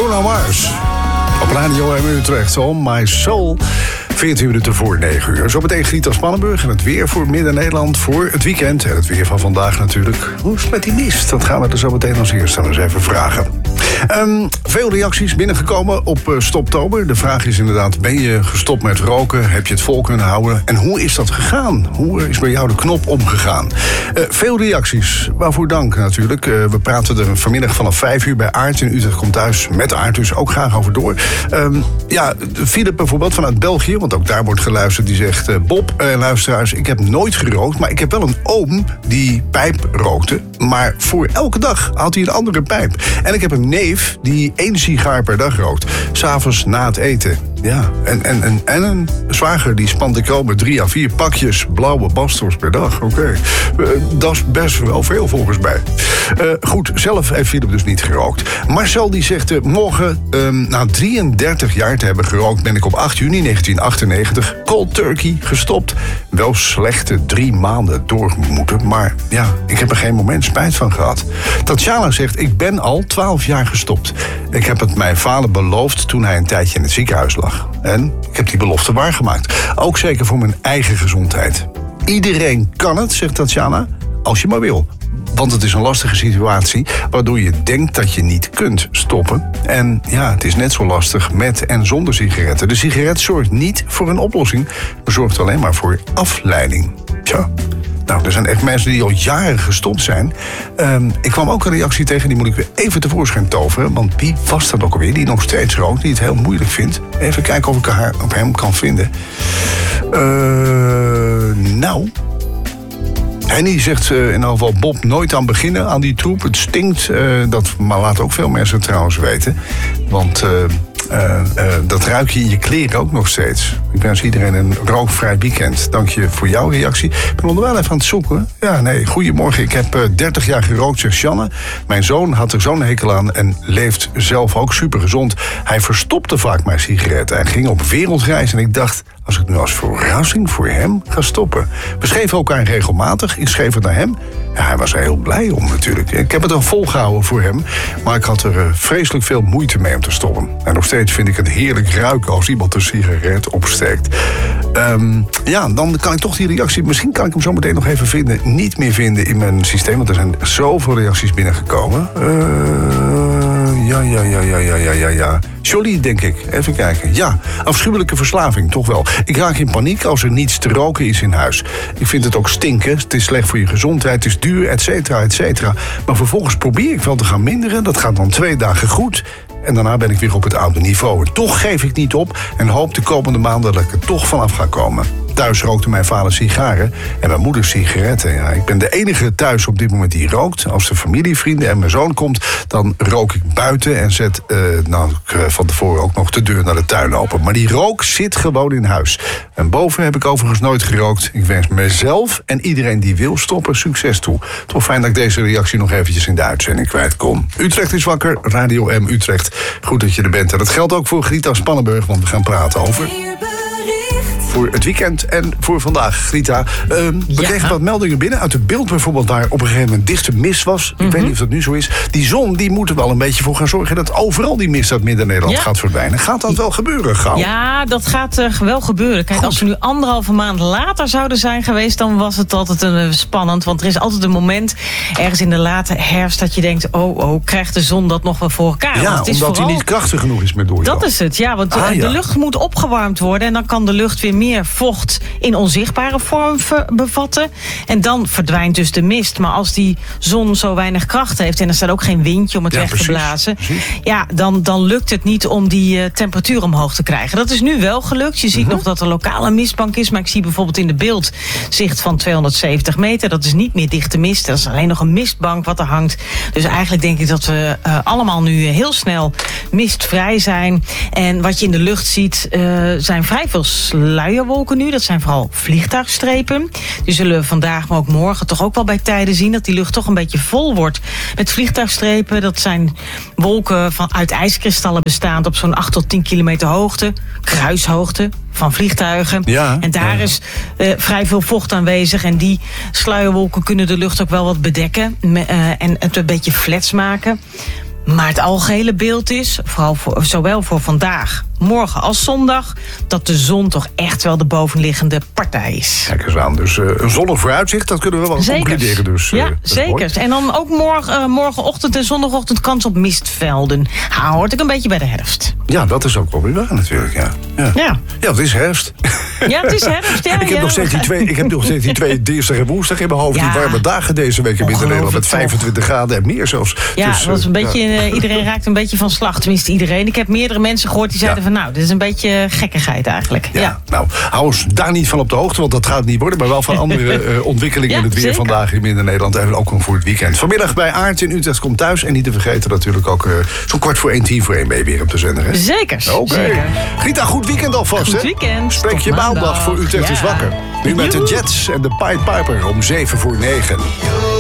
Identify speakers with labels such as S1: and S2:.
S1: Bruno Mars. Op Radio M Utrecht, On My Soul. 14 minuten voor 9 uur. Zometeen Grietas Spannenburg en het weer voor Midden-Nederland voor het weekend. En het weer van vandaag natuurlijk. Hoe is het met die mist? Dat gaan we er zo meteen als eerste eens even vragen. Veel reacties binnengekomen op Stoptober. De vraag is inderdaad, ben je gestopt met roken? Heb je het vol kunnen houden? En hoe is dat gegaan? Hoe is bij jou de knop omgegaan? Veel reacties. Waarvoor dank natuurlijk. We praten er vanmiddag vanaf 5 uur bij Aart in Utrecht Komt Thuis. Met Aart dus ook graag over door. Philip bijvoorbeeld vanuit België, want ook daar wordt geluisterd, die zegt: Bob, luisteraars, ik heb nooit gerookt, maar ik heb wel een oom die pijp rookte. Maar voor elke dag had hij een andere pijp. En ik heb een neef die 1 sigaar per dag rookt. 'S'avonds na het eten. Ja, en een zwager die spant ik al met 3 à 4 pakjes blauwe Bastors per dag. Oké. Dat is best wel veel volgens mij. Goed, zelf heeft Philip dus niet gerookt. Marcel die zegt: morgen, na 33 jaar te hebben gerookt, ben ik op 8 juni 1998 cold turkey gestopt. Wel slechte 3 maanden door moeten, maar ja, ik heb er geen moment spijt van gehad. Tatjana zegt: ik ben al 12 jaar gestopt. Ik heb het mijn vader beloofd toen hij een tijdje in het ziekenhuis lag. En ik heb die belofte waargemaakt. Ook zeker voor mijn eigen gezondheid. Iedereen kan het, zegt Tatjana, als je maar wil. Want het is een lastige situatie waardoor je denkt dat je niet kunt stoppen. En ja, het is net zo lastig met en zonder sigaretten. De sigaret zorgt niet voor een oplossing, maar zorgt alleen maar voor afleiding. Tja. Nou, er zijn echt mensen die al jaren gestopt zijn. Ik kwam ook een reactie tegen, die moet ik weer even tevoorschijn toveren. Want wie was dat ook alweer, die nog steeds rookt, die het heel moeilijk vindt? Even kijken of ik haar op hem kan vinden. Henny zegt in ieder geval: Bob, nooit aan beginnen aan die troep. Het stinkt. Dat maar laten ook veel mensen trouwens weten. Want dat ruik je in je kleren ook nog steeds. Ik wens iedereen een rookvrij weekend. Dank je voor jouw reactie. Ik ben onderwijl even aan het zoeken. Ja, nee, goedemorgen. Ik heb 30 jaar gerookt, zegt Janne. Mijn zoon had er zo'n hekel aan en leeft zelf ook super gezond. Hij verstopte vaak mijn sigaretten. Hij ging op wereldreis en ik dacht: als ik nu als verrassing voor hem ga stoppen. We schreven elkaar regelmatig. Ik schreef het naar hem. Ja, hij was er heel blij om natuurlijk. Ik heb het dan volgehouden voor hem. Maar ik had er vreselijk veel moeite mee om te stoppen. En nog steeds vind ik het heerlijk ruiken als iemand een sigaret opsteekt. Dan kan ik toch die reactie, misschien kan ik hem zo meteen nog even vinden, niet meer vinden in mijn systeem. Want er zijn zoveel reacties binnengekomen. Ja. Jolie, denk ik. Even kijken. Ja, afschuwelijke verslaving, toch wel. Ik raak in paniek als er niets te roken is in huis. Ik vind het ook stinken. Het is slecht voor je gezondheid. Het is duur, et cetera, et cetera. Maar vervolgens probeer ik wel te gaan minderen. Dat gaat dan 2 dagen goed. En daarna ben ik weer op het oude niveau. En toch geef ik niet op en hoop de komende maanden dat ik er toch vanaf ga komen. Thuis rookte mijn vader sigaren en mijn moeder sigaretten. Ja, ik ben de enige thuis op dit moment die rookt. Als de familie, vrienden en mijn zoon komt, dan rook ik buiten en zet van tevoren ook nog de deur naar de tuin open. Maar die rook zit gewoon in huis. En boven heb ik overigens nooit gerookt. Ik wens mezelf en iedereen die wil stoppen succes toe. Toch fijn dat ik deze reactie nog eventjes in de uitzending kwijt kon. Utrecht is wakker, Radio M Utrecht. Goed dat je er bent. En dat geldt ook voor Grietas Spannenburg, want we gaan praten over voor het weekend en voor vandaag. Grita, we kregen wat meldingen binnen uit het beeld bijvoorbeeld, waar op een gegeven moment dichte mist was. Ik weet niet of dat nu zo is. Die zon, die moet er wel een beetje voor gaan zorgen dat overal die mist uit Midden-Nederland gaat verdwijnen. Gaat dat wel gebeuren, gauw?
S2: Ja, dat gaat wel gebeuren. Kijk, als we nu 1,5 maand later zouden zijn geweest, dan was het altijd spannend. Want er is altijd een moment, ergens in de late herfst, dat je denkt: oh, krijgt de zon dat nog wel voor elkaar?
S1: Ja, omdat hij niet krachtig genoeg is met doorjagen.
S2: Dat is het, ja. Want de lucht moet opgewarmd worden en dan kan de lucht weer meer vocht in onzichtbare vorm bevatten. En dan verdwijnt dus de mist. Maar als die zon zo weinig kracht heeft en er staat ook geen windje om het weg te blazen, ja, dan lukt het niet om die temperatuur omhoog te krijgen. Dat is nu wel gelukt. Je ziet nog dat er lokale mistbank is, maar ik zie bijvoorbeeld in de beeldzicht van 270 meter. Dat is niet meer dichte mist. Dat is alleen nog een mistbank wat er hangt. Dus eigenlijk denk ik dat we allemaal nu heel snel mistvrij zijn. En wat je in de lucht ziet, zijn vrij veel sluierwolken nu. Dat zijn vooral vliegtuigstrepen. Die zullen we vandaag, maar ook morgen toch ook wel bij tijden zien, dat die lucht toch een beetje vol wordt met vliegtuigstrepen. Dat zijn wolken uit ijskristallen bestaand op zo'n 8 tot 10 kilometer hoogte. Kruishoogte van vliegtuigen. Ja, en daar is vrij veel vocht aanwezig. En die sluierwolken kunnen de lucht ook wel wat bedekken. En het een beetje flats maken. Maar het algehele beeld is, zowel voor vandaag, morgen als zondag, dat de zon toch echt wel de bovenliggende partij is.
S1: Kijk eens aan. Dus een zonnig vooruitzicht, dat kunnen we wel concluderen. Dus,
S2: ja, zeker. En dan ook morgenochtend en zondagochtend kans op mistvelden. Hoort ik een beetje bij de herfst.
S1: Ja, dat is ook wel weer waar natuurlijk. Ja, het is herfst.
S2: Ja, het is herfst. Ja,
S1: ik heb nog steeds die twee dinsdag en woensdag in mijn hoofd. Die warme dagen deze week in Midden-Nederland met 25 graden en meer zelfs.
S2: Ja, dus, dat was een beetje, iedereen raakt een beetje van slag. Tenminste, iedereen. Ik heb meerdere mensen gehoord die zeiden van nou, dit is een beetje gekkigheid eigenlijk.
S1: Ja. Nou, hou ons daar niet van op de hoogte, want dat gaat niet worden. Maar wel van andere ontwikkelingen in het weer vandaag in Midden-Nederland. En ook voor het weekend. Vanmiddag bij Aart in Utrecht komt thuis. En niet te vergeten natuurlijk ook zo'n 10:15 ben je weer op de zender. Hè?
S2: Zeker.
S1: Oké. Rita, goed weekend alvast.
S2: Goed weekend.
S1: Spreek je maandag voor Utrecht is wakker. Nu met de Jets en de Pied Piper om 7:45.